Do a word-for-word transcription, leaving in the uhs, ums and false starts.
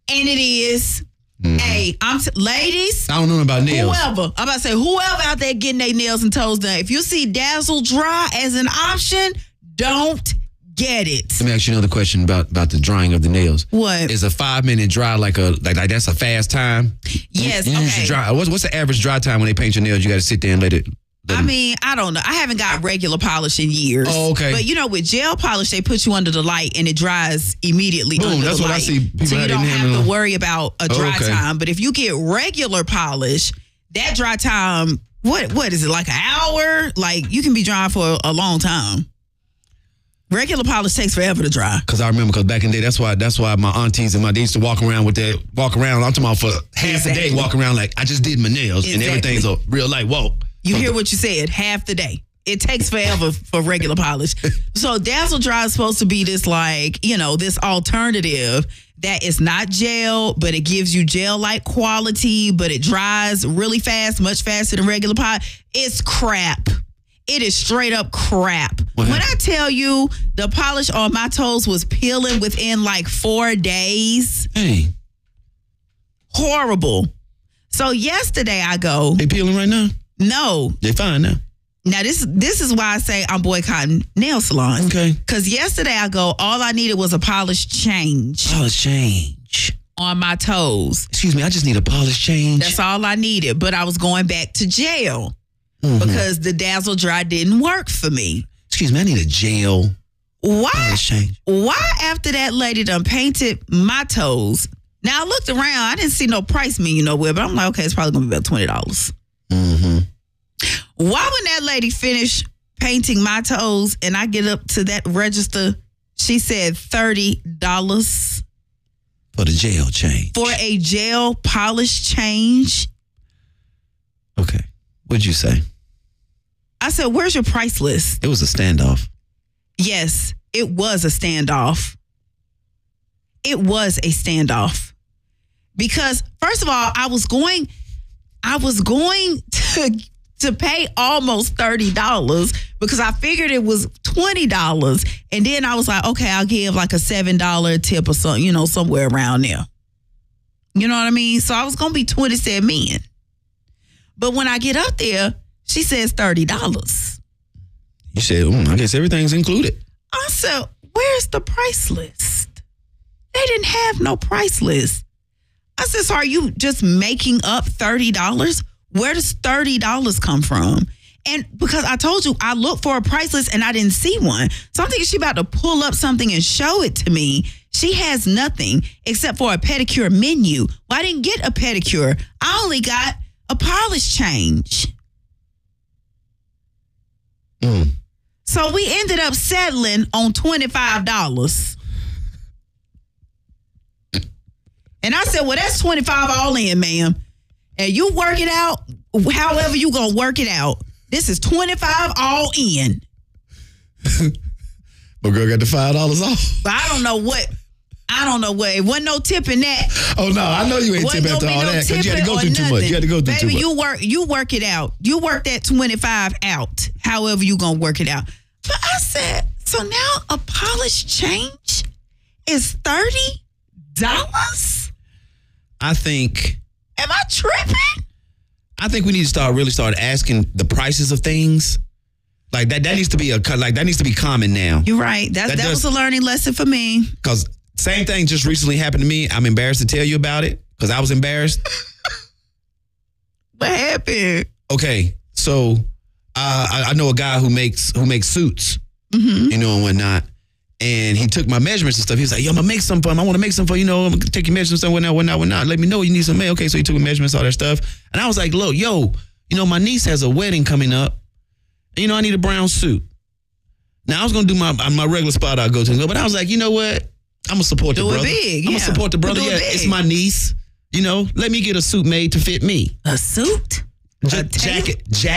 And it is. Mm-hmm. Hey, I'm t- ladies. I don't know about nails. Whoever. I'm about to say, whoever out there getting their nails and toes done, if you see Dazzle Dry as an option, don't get it. Let me ask you another question about, about the drying of the nails. What? Is a five minute dry like a like, like that's a fast time? Yes. You, you okay. Dry, what's, what's the average dry time when they paint your nails? You got to sit there and let it. I mean, I don't know. I haven't got regular polish in years. Oh, okay. But you know, with gel polish, they put you under the light and it dries immediately. Boom, under that's the what light. I see people so you don't have handle. to worry about a dry Oh, okay. time. But if you get regular polish, that dry time, what what is it, like an hour? Like you can be drying for a, a long time. Regular polish takes forever to dry. Cause I remember, cause back in the day, that's why that's why my aunties and my they used to walk around with that walk around. I'm talking about for half Exactly. a day, walk around like I just did my nails Exactly. and everything's a real light. Whoa. You hear what you said, half the day. It takes forever for regular polish. So Dazzle Dry is supposed to be this like, you know, this alternative that is not gel, but it gives you gel-like quality, but it dries really fast, much faster than regular polish. It's crap. It is straight up crap. What when happened? I tell you the polish on my toes was peeling within like four days, Hey, horrible. So yesterday I go, they peeling right now? no. They fine now. Now, this this is why I say I'm boycotting nail salons. Okay. Because yesterday I go, all I needed was a polish change Polish change. on my toes. Excuse me, I just need a polish change. That's all I needed. But I was going back to jail Mhm. because the Dazzle Dry didn't work for me. Excuse me, I need a gel Why? polish change. Why after that lady done painted my toes? Now I looked around, I didn't see no price menu nowhere, but I'm like, okay, it's probably gonna be about twenty dollars. Mm-hmm. Why when that lady finished painting my toes and I get up to that register, she said thirty dollars For the gel change. for a gel polish change? Okay. What'd you say? I said, where's your price list? It was a standoff. Yes, it was a standoff. It was a standoff. Because first of all, I was going, I was going to to pay almost thirty dollars because I figured it was twenty dollars. And then I was like, okay, I'll give like a seven dollars tip or something, you know, somewhere around there. You know what I mean? So I was going to be twenty-seven in. But when I get up there, she says thirty dollars. You said, mm, I guess everything's included. I said, where's the price list? They didn't have no price list. I said, so are you just making up thirty dollars? Where does thirty dollars come from? And because I told you, I looked for a price list and I didn't see one. So I'm thinking she about to pull up something and show it to me. She has nothing except for a pedicure menu. Well, I didn't get a pedicure. I only got a polish change. Mm. So we ended up settling on twenty-five dollars. And I said, well, that's twenty-five all in, ma'am. And you work it out however you going to work it out. This is twenty-five all in. But girl got the five dollars off. But I don't know what, I don't know what. It wasn't no tip in that. Oh, no, I know you ain't Wasn't tip after gonna be all no that because you had to tipping go or through too much. nothing. You had to go through Baby, too much. you work, you work it out. You work that twenty-five out, however you going to work it out. But I said, so now a polish change is thirty dollars? I think... Am I tripping? I think we need to start really start asking the prices of things. Like that that needs to be a like that needs to be common now. You're right. That, That that does- was a learning lesson for me. Because same thing just recently happened to me. I'm embarrassed to tell you about it because I was embarrassed. What happened? Okay, so uh, I, I know a guy who makes who makes suits, Mm-hmm. you know, and whatnot. And he took my measurements and stuff. He was like, yo, I'm going to make some for him. I want to make some for you. know, I'm going to take your measurements and whatnot, whatnot, whatnot. Let me know you need some. Okay, so he took my measurements, all that stuff. And I was like, look, yo, you know, my niece has a wedding coming up. And, you know, I need a brown suit. Now, I was going to do my my regular spot I go to. But I was like, you know what? I'm going to support the Do it brother. big, I'm going yeah. to support the brother. Do it Yeah, big. it's my niece. You know, let me get a suit made to fit me. A suit? Ja- A tape? jacket, jacket.